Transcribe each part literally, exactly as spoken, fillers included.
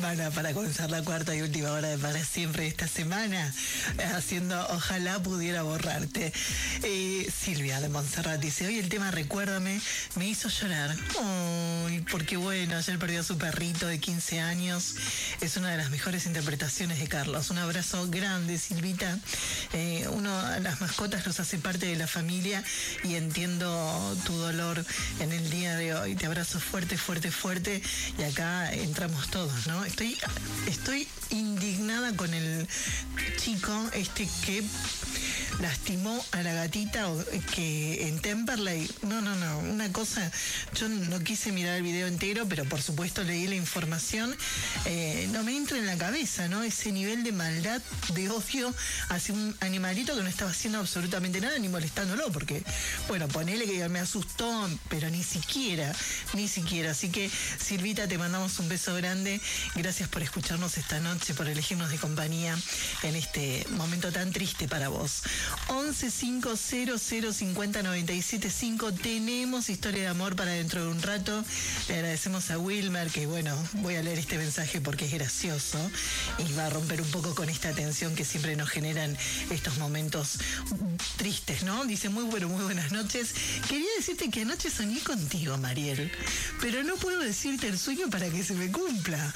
semana para comenzar la cuarta y última hora de Para Siempre esta semana, haciendo Ojalá Pudiera Borrarte. Eh, Silvia de Montserrat dice, hoy el tema Recuérdame me hizo llorar. Uy, porque bueno, ayer perdió a su perrito de quince años. Es una de las mejores interpretaciones de Carlos. Un abrazo grande, Silvita. Eh, uno, las mascotas los hace parte de la familia y entiendo tu dolor en el día de hoy. Te abrazo fuerte, fuerte, fuerte. Y acá entramos todos, ¿no? Estoy, estoy indignada con el chico este que lastimó a la gatita que en Temperley. No, no, no. Una cosa, yo no quise mirar el video entero, pero por supuesto leí la información. Eh, no me entra en la cabeza, ¿no? Ese nivel de maldad, de odio hacia un animalito que no estaba haciendo absolutamente nada ni molestándolo, porque, bueno, ponele que me asustó, pero ni siquiera, ni siquiera. Así que, Silvita, te mandamos un beso grande. Gracias por escucharnos esta noche, por elegirnos de compañía en este momento tan triste para vos. once cinco cero cero cincuenta noventa y siete cinco. Tenemos historia de amor para dentro de un rato. Le agradecemos a Wilmer, que bueno, voy a leer este mensaje porque es gracioso y va a romper un poco con esta tensión que siempre nos generan estos momentos tristes, ¿no? Dice, muy bueno, muy buenas noches. Quería decirte que anoche soñé contigo, Mariel, pero no puedo decirte el sueño para que se me cumpla.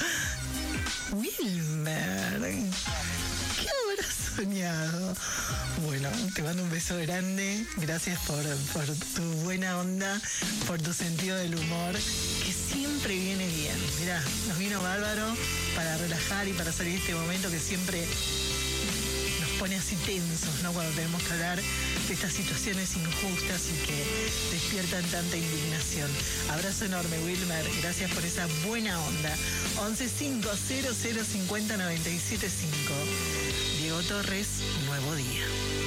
Wilmer, ¿qué habrás soñado? Bueno, te mando un beso grande. Gracias por, por tu buena onda, por tu sentido del humor, que siempre viene bien. Mirá, nos vino bárbaro para relajar y para salir de este momento que siempre nos pone así tensos, ¿no? Cuando tenemos que hablar de estas situaciones injustas y que despiertan tanta indignación. Abrazo enorme, Wilmer. Gracias por esa buena onda. once cinco cero cero cincuenta noventa y siete cinco. Diego Torres, Nuevo Día.